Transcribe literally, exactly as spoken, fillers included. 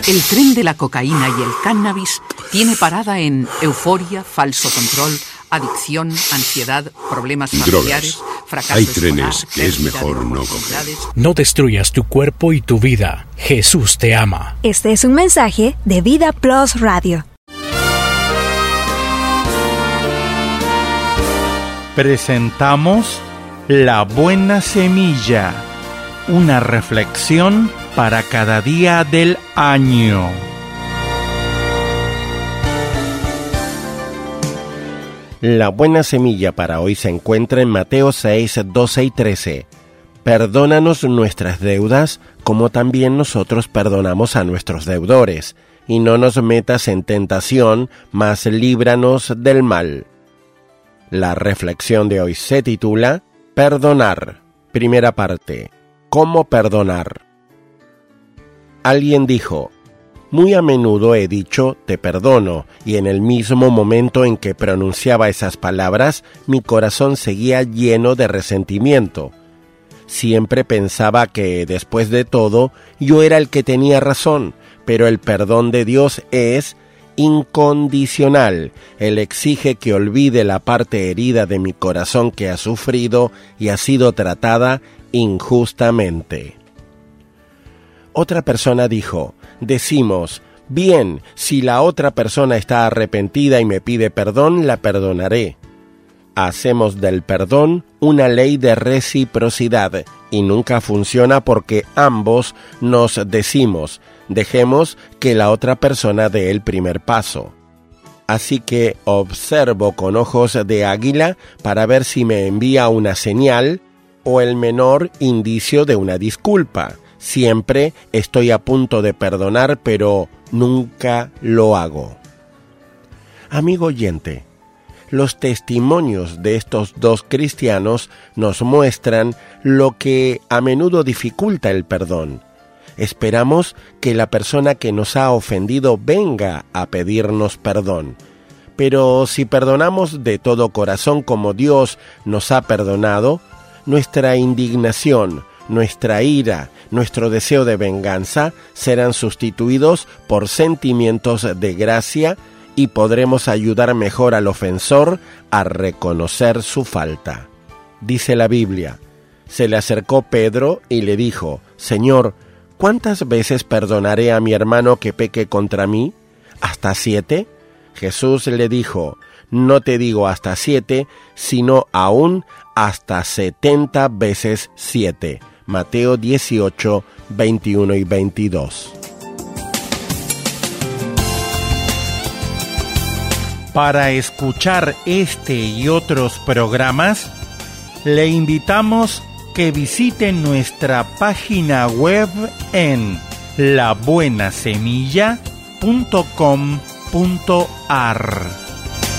El tren de la cocaína y el cannabis tiene parada en euforia, falso control, adicción, ansiedad, problemas familiares, fracaso Hay escolar, trenes que es mejor no coger. oportunidades. No destruyas tu cuerpo y tu vida. Jesús te ama. Este es un mensaje de Vida Plus Radio. Presentamos La Buena Semilla, una reflexión para cada día del año. La buena semilla para hoy se encuentra en Mateo seis, doce y trece. Perdónanos nuestras deudas, como también nosotros perdonamos a nuestros deudores, y no nos metas en tentación, mas líbranos del mal. La reflexión de hoy se titula Perdonar. Primera parte. ¿Cómo perdonar? Alguien dijo: muy a menudo he dicho te perdono, y en el mismo momento en que pronunciaba esas palabras, mi corazón seguía lleno de resentimiento. Siempre pensaba que, después de todo, yo era el que tenía razón, pero el perdón de Dios es incondicional. Él exige que olvide la parte herida de mi corazón que ha sufrido y ha sido tratada injustamente. Otra persona dijo: decimos, bien, si la otra persona está arrepentida y me pide perdón, la perdonaré. Hacemos del perdón una ley de reciprocidad y nunca funciona porque ambos nos decimos, dejemos que la otra persona dé el primer paso. Así que observo con ojos de águila para ver si me envía una señal o el menor indicio de una disculpa. Siempre estoy a punto de perdonar, pero nunca lo hago. Amigo oyente, los testimonios de estos dos cristianos nos muestran lo que a menudo dificulta el perdón. Esperamos que la persona que nos ha ofendido venga a pedirnos perdón. Pero si perdonamos de todo corazón como Dios nos ha perdonado, nuestra indignación, nuestra ira, nuestro deseo de venganza serán sustituidos por sentimientos de gracia y podremos ayudar mejor al ofensor a reconocer su falta. Dice la Biblia: se le acercó Pedro y le dijo: Señor, ¿cuántas veces perdonaré a mi hermano que peque contra mí? ¿Hasta siete? Jesús le dijo: no te digo hasta siete, sino aún hasta setenta veces siete. Mateo dieciocho, veintiuno y veintidós. Para escuchar este y otros programas, le invitamos que visite nuestra página web en la buena semilla punto com punto a r.